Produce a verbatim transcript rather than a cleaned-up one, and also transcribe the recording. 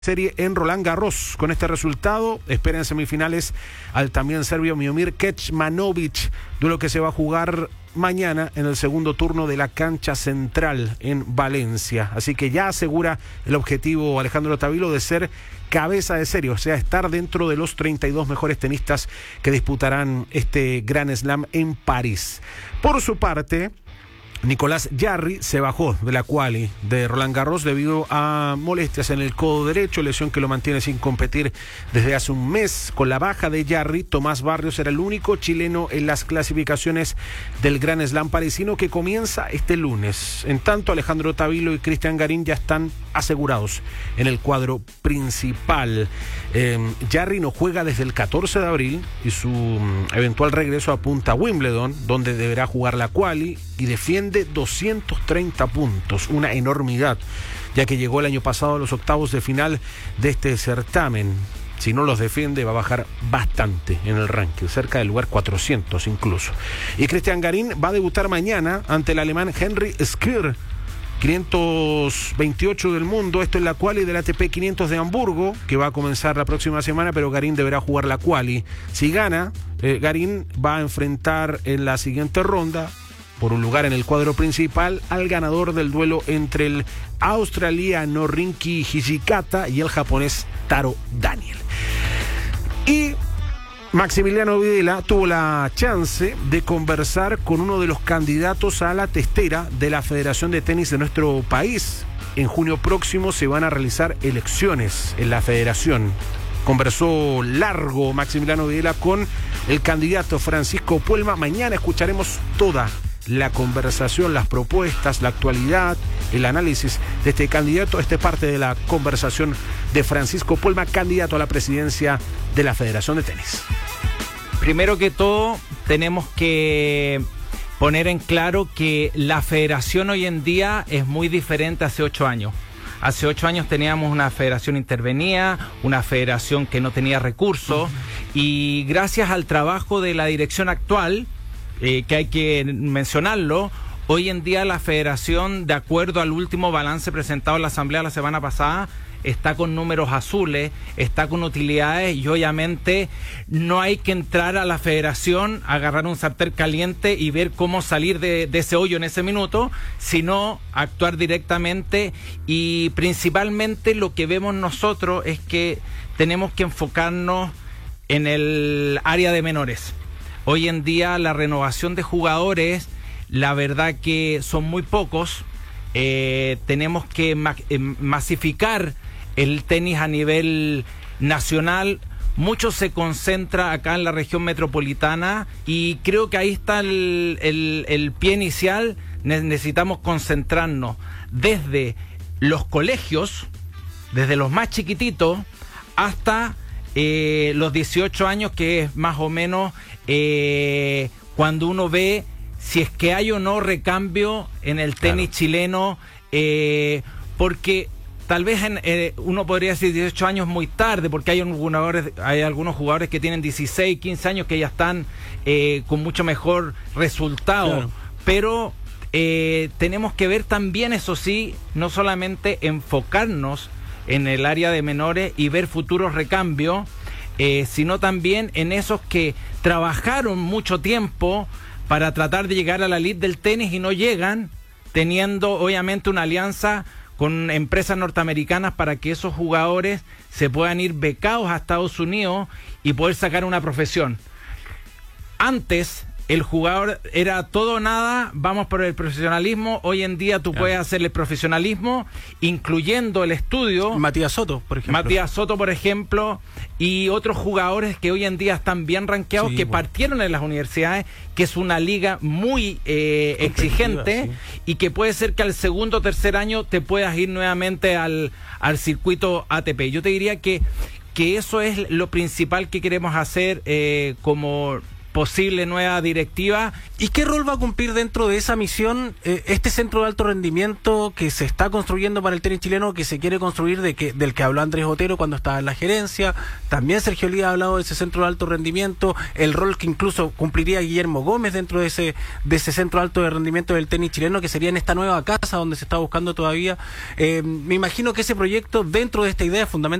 serie en Roland Garros. Con este resultado, espera en semifinales al también serbio Miomir Kecmanovic, duelo que se va a jugar mañana en el segundo turno de la cancha central en Valencia. Así que ya asegura el objetivo Alejandro Tavilo de ser cabeza de serie, o sea, estar dentro de los treinta y dos mejores tenistas que disputarán este Grand Slam en París. Por su parte, Nicolás Jarry se bajó de la quali de Roland Garros debido a molestias en el codo derecho, lesión que lo mantiene sin competir desde hace un mes. Con la baja de Jarry, Tomás Barrios era el único chileno en las clasificaciones del Grand Slam parisino que comienza este lunes. En tanto, Alejandro Tavilo y Cristian Garín ya están asegurados en el cuadro principal. Eh, Jarry no juega desde el catorce de abril y su um, eventual regreso apunta a Wimbledon, donde deberá jugar la quali y defiende doscientos treinta puntos, una enormidad, ya que llegó el año pasado a los octavos de final de este certamen. Si no los defiende, va a bajar bastante en el ranking, cerca del lugar cuatrocientos incluso. Y Cristian Garín va a debutar mañana ante el alemán Henry Skir, quinientos veintiocho del mundo. Esto es la quali del A T P quinientos de Hamburgo, que va a comenzar la próxima semana, pero Garín deberá jugar la quali. Si gana, eh, Garín va a enfrentar en la siguiente ronda, por un lugar en el cuadro principal, al ganador del duelo entre el australiano Rinky Hijikata y el japonés Taro Daniel. Y Maximiliano Videla tuvo la chance de conversar con uno de los candidatos a la testera de la Federación de Tenis de nuestro país. En junio próximo se van a realizar elecciones en la federación. Conversó largo Maximiliano Videla con el candidato Francisco Puelma. Mañana escucharemos toda la conversación, las propuestas, la actualidad, el análisis de este candidato. Esta es parte de la conversación de Francisco Puelma, candidato a la presidencia de la Federación de Tenis. Primero que todo, tenemos que poner en claro que la federación hoy en día es muy diferente a hace ocho años. Hace ocho años teníamos una federación intervenida, una federación que no tenía recursos, y gracias al trabajo de la dirección actual, Eh, que hay que mencionarlo, hoy en día la federación, de acuerdo al último balance presentado en la asamblea la semana pasada, está con números azules, está con utilidades, y obviamente no hay que entrar a la federación, agarrar un sartén caliente y ver cómo salir de, de ese hoyo en ese minuto, sino actuar directamente. Y principalmente lo que vemos nosotros es que tenemos que enfocarnos en el área de menores. Hoy en día la renovación de jugadores, la verdad que son muy pocos. Eh, tenemos que ma- eh, masificar el tenis a nivel nacional. Mucho se concentra acá en la región metropolitana, y creo que ahí está el, el, el pie inicial. Ne- necesitamos concentrarnos desde los colegios, desde los más chiquititos, hasta Eh, los dieciocho años, que es más o menos eh, cuando uno ve si es que hay o no recambio en el tenis claro. chileno, eh, porque tal vez en, eh, uno podría decir dieciocho años muy tarde, porque hay, jugadores, hay algunos jugadores que tienen dieciséis, quince años que ya están eh, con mucho mejor resultado, claro. pero eh, tenemos que ver también, eso sí, no solamente enfocarnos en el área de menores y ver futuros recambios, eh, sino también en esos que trabajaron mucho tiempo para tratar de llegar a la elite del tenis y no llegan, teniendo obviamente una alianza con empresas norteamericanas para que esos jugadores se puedan ir becados a Estados Unidos y poder sacar una profesión. Antes el jugador era todo o nada, vamos por el profesionalismo. Hoy en día tú claro. puedes hacer el profesionalismo, incluyendo el estudio. Matías Soto, por ejemplo. Matías Soto, por ejemplo, y otros jugadores que hoy en día están bien rankeados, sí, que bueno. partieron en las universidades, que es una liga muy eh, exigente, sí. y que puede ser que al segundo o tercer año te puedas ir nuevamente al, al circuito A T P. Yo te diría que, que eso es lo principal que queremos hacer eh, como posible nueva directiva. ¿Y qué rol va a cumplir dentro de esa misión eh, este centro de alto rendimiento que se está construyendo para el tenis chileno, que se quiere construir, de que del que habló Andrés Otero cuando estaba en la gerencia? También Sergio Lía ha hablado de ese centro de alto rendimiento, el rol que incluso cumpliría Guillermo Gómez dentro de ese de ese centro alto de rendimiento del tenis chileno, que sería en esta nueva casa donde se está buscando todavía. Eh, me imagino que ese proyecto, dentro de esta idea fundamental,